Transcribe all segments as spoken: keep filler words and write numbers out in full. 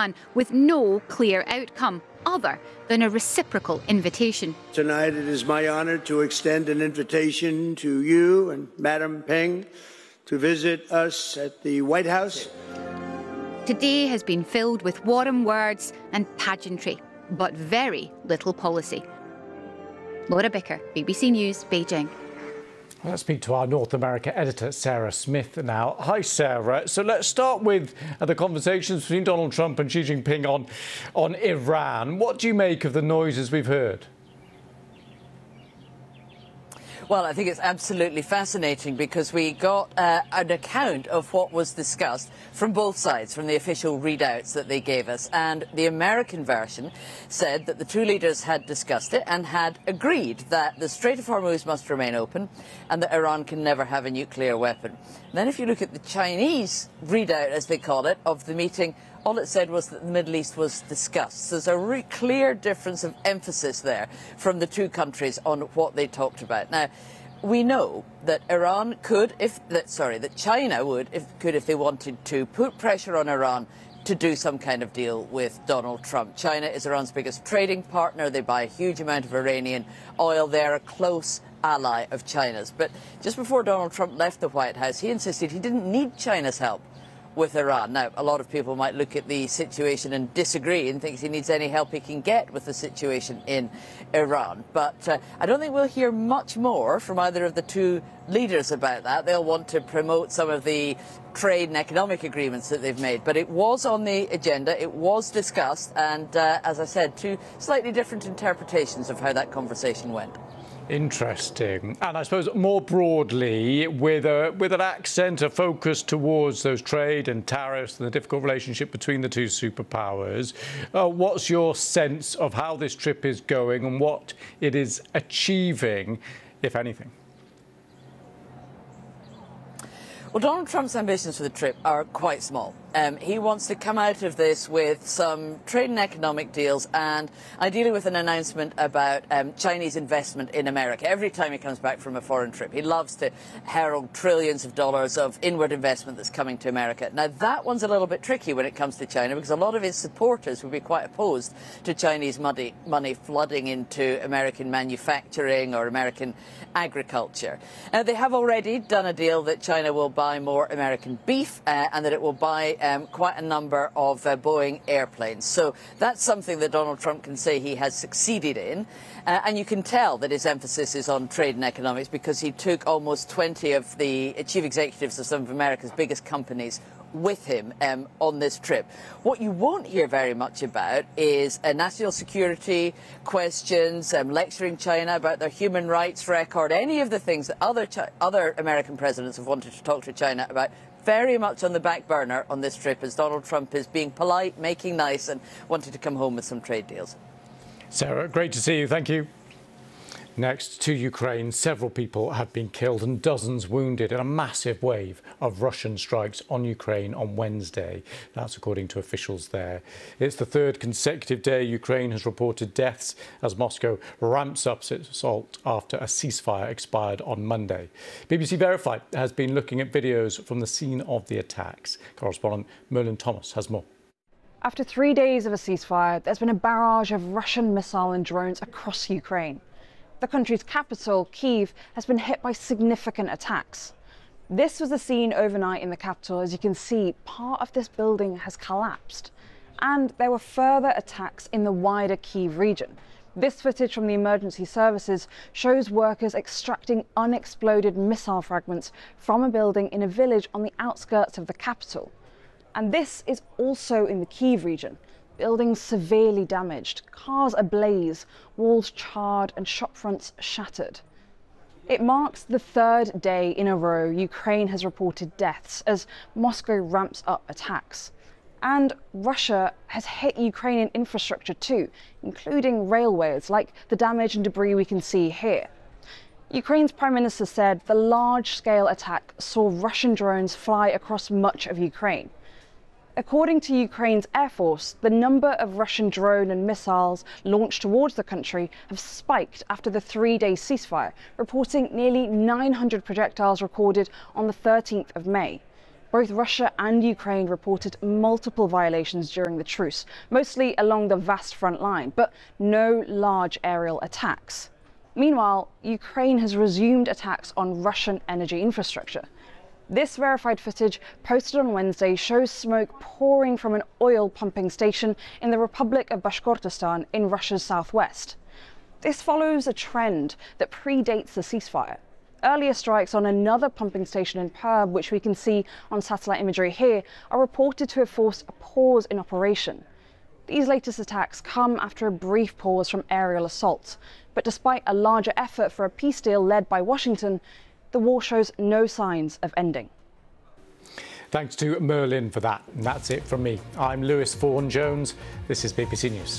Iran with no clear outcome other than a reciprocal invitation. Tonight it is my honor to extend an invitation to you and Madam Peng to visit us at the White House. Today has been filled with warm words and pageantry, but very little policy. Laura Bicker, B B C News, Beijing. Let's speak to our North America editor, Sarah Smith, now. Hi, Sarah. So let's start with uh, the conversations between Donald Trump and Xi Jinping on, on Iran. What do you make of the noises we've heard? Well, I think it's absolutely fascinating because we got uh, an account of what was discussed from both sides, from the official readouts that they gave us. And the American version said that the two leaders had discussed it and had agreed that the Strait of Hormuz must remain open and that Iran can never have a nuclear weapon. And then if you look at the Chinese readout, as they call it, of the meeting, all it said was that the Middle East was discussed. So there's a really clear difference of emphasis there from the two countries on what they talked about. Now, we know that Iran could, if that, sorry, that China would, if could, if they wanted to, put pressure on Iran to do some kind of deal with Donald Trump. China is Iran's biggest trading partner. They buy a huge amount of Iranian oil. They're a close ally of China's. But just before Donald Trump left the White House, he insisted he didn't need China's help with Iran. Now, a lot of people might look at the situation and disagree and think he needs any help he can get with the situation in Iran. But uh, I don't think we'll hear much more from either of the two leaders about that. They'll want to promote some of the trade and economic agreements that they've made. But it was on the agenda, it was discussed, and uh, as I said, two slightly different interpretations of how that conversation went. Interesting. And I suppose more broadly, with a with an accent, a focus towards those trade and tariffs and the difficult relationship between the two superpowers, uh, what's your sense of how this trip is going and what it is achieving, if anything? Well, Donald Trump's ambitions for the trip are quite small. Um, he wants to come out of this with some trade and economic deals and ideally with an announcement about um, Chinese investment in America. Every time he comes back from a foreign trip, he loves to herald trillions of dollars of inward investment that's coming to America. Now, that one's a little bit tricky when it comes to China because a lot of his supporters would be quite opposed to Chinese money, money flooding into American manufacturing or American agriculture. Uh, they have already done a deal that China will buy more American beef uh, and that it will buy Um, quite a number of uh, Boeing airplanes. So that's something that Donald Trump can say he has succeeded in. Uh, and you can tell that his emphasis is on trade and economics because he took almost twenty of the chief executives of some of America's biggest companies with him um, on this trip. What you won't hear very much about is uh, national security questions, um, lecturing China about their human rights record, any of the things that other, Chi other American presidents have wanted to talk to China about. Very much on the back burner on this trip as Donald Trump is being polite, making nice and wanting to come home with some trade deals. Sarah, great to see you. Thank you. Next to Ukraine, several people have been killed and dozens wounded in a massive wave of Russian strikes on Ukraine on Wednesday. That's according to officials there. It's the third consecutive day Ukraine has reported deaths as Moscow ramps up its assault after a ceasefire expired on Monday. B B C Verified has been looking at videos from the scene of the attacks. Correspondent Merlin Thomas has more. After three days of a ceasefire, there's been a barrage of Russian missile and drones across Ukraine. The country's capital, Kyiv, has been hit by significant attacks. This was the scene overnight in the capital. As you can see, part of this building has collapsed. And there were further attacks in the wider Kyiv region. This footage from the emergency services shows workers extracting unexploded missile fragments from a building in a village on the outskirts of the capital. And this is also in the Kyiv region. Buildings severely damaged, cars ablaze, walls charred and shopfronts shattered. It marks the third day in a row Ukraine has reported deaths as Moscow ramps up attacks. And Russia has hit Ukrainian infrastructure too, including railways, like the damage and debris we can see here. Ukraine's Prime Minister said the large-scale attack saw Russian drones fly across much of Ukraine. According to Ukraine's Air Force, the number of Russian drone and missiles launched towards the country have spiked after the three-day ceasefire, reporting nearly nine hundred projectiles recorded on the thirteenth of May. Both Russia and Ukraine reported multiple violations during the truce, mostly along the vast front line, but no large aerial attacks. Meanwhile, Ukraine has resumed attacks on Russian energy infrastructure. This verified footage, posted on Wednesday, shows smoke pouring from an oil pumping station in the Republic of Bashkortostan in Russia's southwest. This follows a trend that predates the ceasefire. Earlier strikes on another pumping station in Perb, which we can see on satellite imagery here, are reported to have forced a pause in operation. These latest attacks come after a brief pause from aerial assaults. But despite a larger effort for a peace deal led by Washington, the war shows no signs of ending. Thanks to Merlin for that. And that's it from me. I'm Lewis Vaughan-Jones. This is B B C News.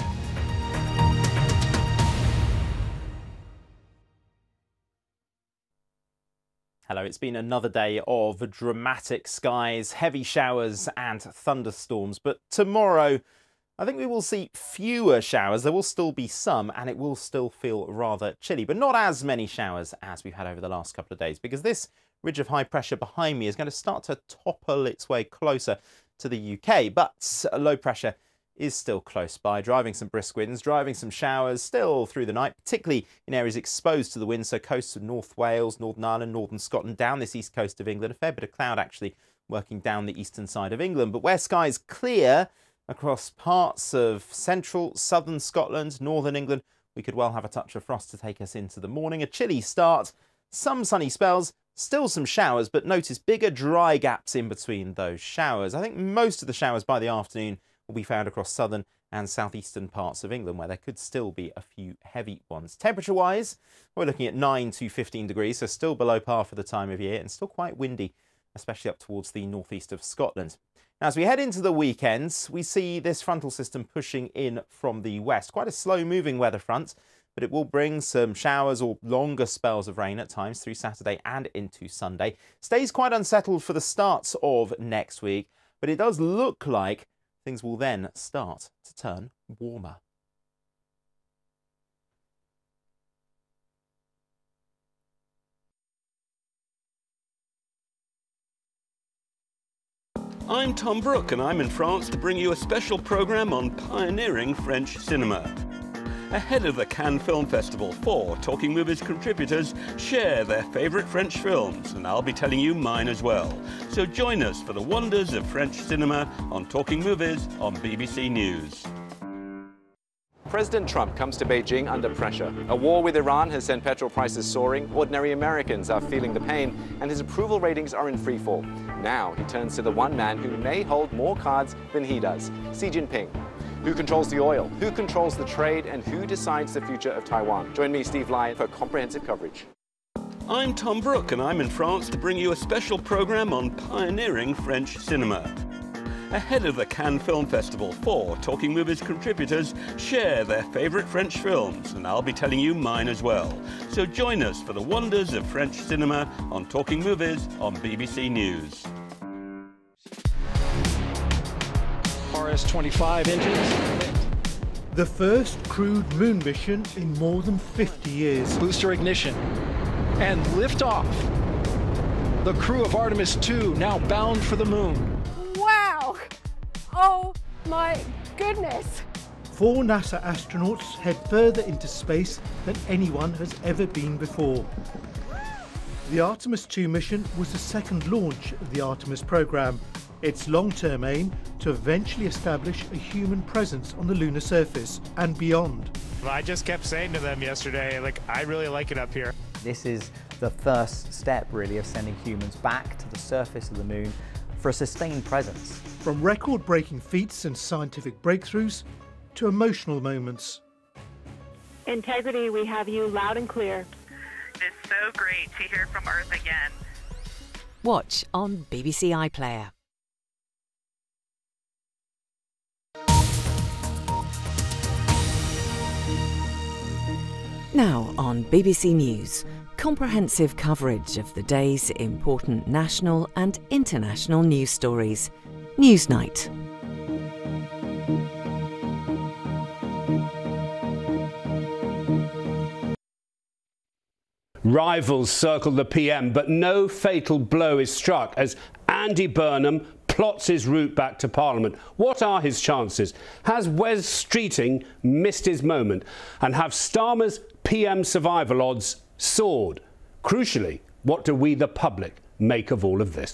Hello, it's been another day of dramatic skies, heavy showers and thunderstorms. But tomorrow, I think we will see fewer showers. There will still be some, and it will still feel rather chilly, but not as many showers as we've had over the last couple of days, because this ridge of high pressure behind me is going to start to topple its way closer to the U K. But low pressure is still close by, driving some brisk winds, driving some showers still through the night, particularly in areas exposed to the wind, so coasts of North Wales, Northern Ireland, Northern Scotland, down this east coast of England. A fair bit of cloud actually working down the eastern side of England, but where skies clear across parts of central, southern Scotland, northern England, we could well have a touch of frost to take us into the morning. A chilly start, some sunny spells, still some showers, but notice bigger dry gaps in between those showers. I think most of the showers by the afternoon will be found across southern and southeastern parts of England, where there could still be a few heavy ones. Temperature-wise, we're looking at nine to fifteen degrees, so still below par for the time of year, and still quite windy, especially up towards the northeast of Scotland. Now, as we head into the weekends, we see this frontal system pushing in from the west. Quite a slow-moving weather front, but it will bring some showers or longer spells of rain at times through Saturday and into Sunday. Stays quite unsettled for the start of next week, but it does look like things will then start to turn warmer. I'm Tom Brooke, and I'm in France to bring you a special programme on pioneering French cinema. Ahead of the Cannes Film Festival, four Talking Movies contributors share their favourite French films, and I'll be telling you mine as well. So join us for the wonders of French cinema on Talking Movies on B B C News. President Trump comes to Beijing under pressure. A war with Iran has sent petrol prices soaring, ordinary Americans are feeling the pain, and his approval ratings are in free fall. Now he turns to the one man who may hold more cards than he does, Xi Jinping. Who controls the oil? Who controls the trade? And who decides the future of Taiwan? Join me, Steve Lyon, for comprehensive coverage. I'm Tom Brooke, and I'm in France to bring you a special programme on pioneering French cinema. Ahead of the Cannes Film Festival, four Talking Movies contributors share their favourite French films, and I'll be telling you mine as well. So join us for the wonders of French cinema on Talking Movies on B B C News. R S twenty-five engines. The first crewed moon mission in more than fifty years. Booster ignition and liftoff. The crew of Artemis two now bound for the moon. Wow! Oh my goodness! Four NASA astronauts head further into space than anyone has ever been before. The Artemis two mission was the second launch of the Artemis program. Its long-term aim to eventually establish a human presence on the lunar surface and beyond. I just kept saying to them yesterday, like, I really like it up here. This is the first step, really, of sending humans back to the surface of the moon for a sustained presence. From record-breaking feats and scientific breakthroughs to emotional moments. Integrity, we have you loud and clear. It's so great to hear from Earth again. Watch on B B C iPlayer. Now on B B C News, comprehensive coverage of the day's important national and international news stories. Newsnight. Rivals circle the P M, but no fatal blow is struck as Andy Burnham plots his route back to Parliament. What are his chances? Has Wes Streeting missed his moment? And have Starmer's P M survival odds soared? Crucially, what do we, the public, make of all of this?